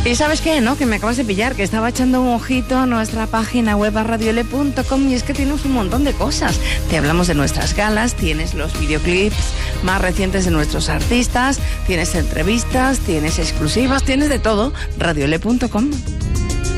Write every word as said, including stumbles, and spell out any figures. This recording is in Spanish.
Y ¿sabes qué? ¿No? Que me acabas de pillar, que estaba echando un ojito a nuestra página web a radiole punto com y es que tienes un montón de cosas. Te hablamos de nuestras galas, tienes los videoclips más recientes de nuestros artistas, tienes entrevistas, tienes exclusivas, tienes de todo. radiole punto com.